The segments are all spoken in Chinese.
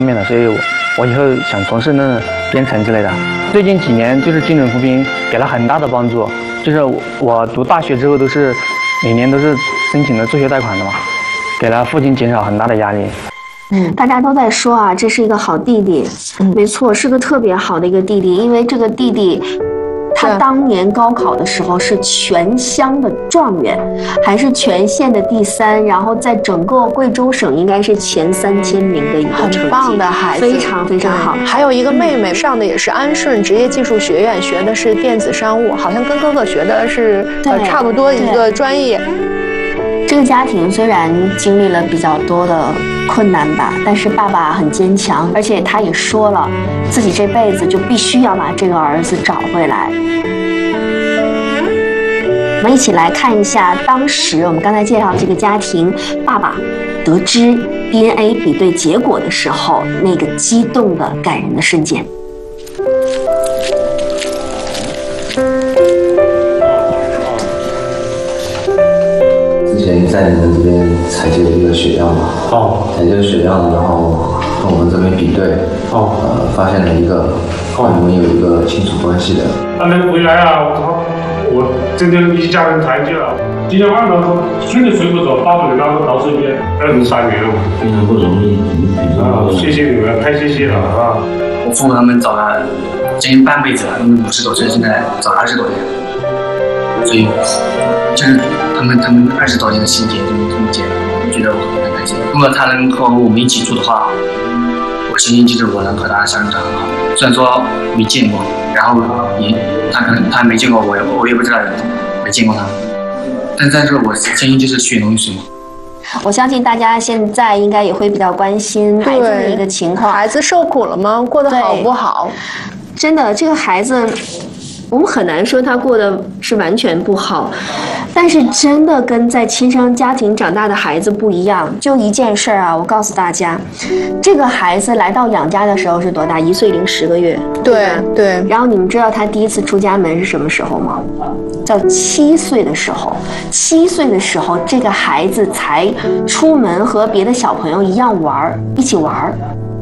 面的，所以我以后想从事那编程之类的。最近几年就是精准扶贫给了很大的帮助，就是我读大学之后每年都是申请的助学贷款的嘛，给了父亲减少很大的压力。 大家都在说啊，这是一个好弟弟。没错，是个特别好的一个弟弟，因为这个弟弟。他当年高考的时候是全乡的状元，还是全县的第3，然后在整个贵州省应该是前3000名的一个成绩， 很棒的孩子， 非常非常好。 还有一个妹妹上的也是安顺职业技术学院，学的是电子商务，好像跟哥哥学的是差不多一个专业。 这个家庭虽然经历了比较多的困难吧，但是爸爸很坚强，而且他也说了，自己这辈子就必须要把这个儿子找回来。我们一起来看一下当时我们刚才介绍这个家庭，爸爸得知 DNA 比对结果的时候，那个激动的感人的瞬间。 之前在你们这边采集了一个血样嘛，采集了血样，然后跟我们这边比对，发现了一个，你们有一个亲属关系的。 他能回来啊！我真的一家人团结了。今天晚上睡都睡不着，把我们两个到这边23年了， 非常不容易， 谢谢你们，太谢谢了啊！ 我父母他们找了将近半辈子了，他们50多岁，现在找了20多年，所以就是他们20多年的心结这么结，我觉得我很开心。如果他能和我们一起住的话，我相信就是我能和他相处得很好。虽然说没见过，然后他没见过我，我也不知道没见过他，但是我相信就是血浓于水嘛。 我相信大家现在应该也会比较关心孩子的一个情况， 孩子受苦了吗？过得好不好？ 真的，这个孩子。我们很难说他过得是完全不好，但是真的跟在亲生家庭长大的孩子不一样。就一件事啊，我告诉大家，这个孩子来到养家的时候是多大？1岁零10个月。 对。 然后你们知道他第一次出家门是什么时候吗？叫7岁的时候。7岁的时候，这个孩子才出门和别的小朋友一样一起玩。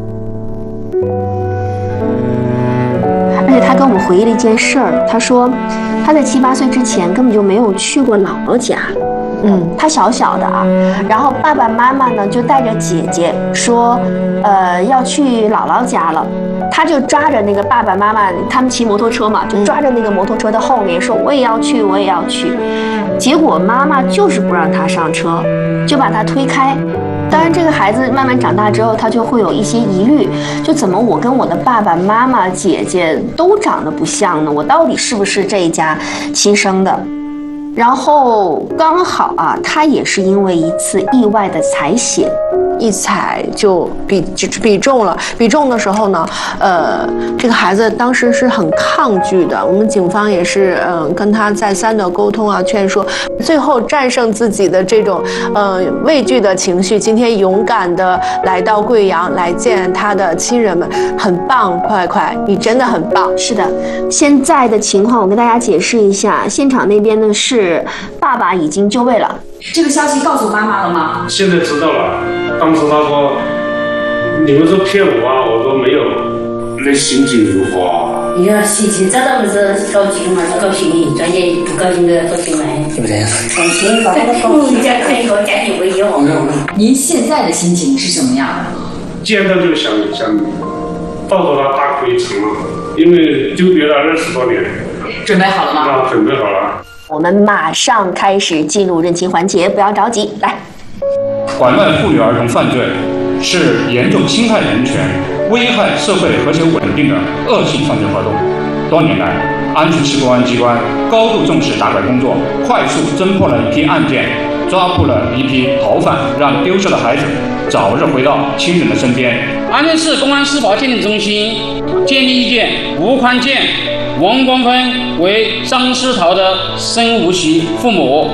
而且他跟我们回忆了一件事儿，他说他在7、8岁之前根本就没有去过姥姥家，他小小的啊，然后爸爸妈妈呢就带着姐姐说，要去姥姥家了，他就抓着那个爸爸妈妈，他们骑摩托车嘛，就抓着那个摩托车的后面说我也要去，我也要去，结果妈妈就是不让他上车，就把他推开。当然，这个孩子慢慢长大之后，他就会有一些疑虑，就怎么我跟我的爸爸妈妈、姐姐都长得不像呢？我到底是不是这一家亲生的？然后刚好啊，他也是因为一次意外的采血， 一采就比中了。比中的时候呢，这个孩子当时是很抗拒的。我们警方也是跟他再三的沟通啊，劝说，最后战胜自己的这种畏惧的情绪，今天勇敢的来到贵阳来见他的亲人们，很棒，快快，你真的很棒。 是的，现在的情况我跟大家解释一下，现场那边呢是爸爸已经就位了。 这个消息告诉妈妈了吗？ 现在知道了。当时他说：“你们说骗我啊！”我说没有。那心情如何啊？ 哎呀，心情这当然是高兴嘛，高兴的，专业不高兴的高兴嘛。 对不对？ 高兴，把那个高兴家庭为一好。您现在的心情是什么样的？ 见到就想抱着他大哭一场了，因为纠结了20多年。 准备好了吗？ 准备好了。 我们马上开始进入认亲环节，不要着急，来。 拐卖妇女儿童犯罪是严重侵害人权、危害社会和谐稳定的恶性犯罪活动。多年来，安徽市公安机关高度重视打拐工作，快速侦破了一批案件，抓捕了一批逃犯，让丢失的孩子早日回到亲人的身边。 安徽市公安司法鉴定中心鉴定意见：吴宽建、王光芬为张思桃的生无其父母。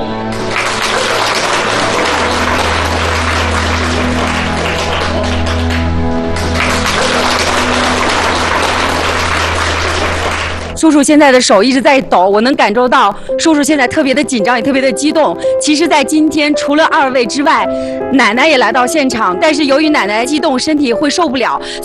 叔叔现在的手一直在抖，我能感受到叔叔现在特别的紧张，也特别的激动。其实，在今天除了2位之外，奶奶也来到现场，但是由于奶奶激动，身体会受不了。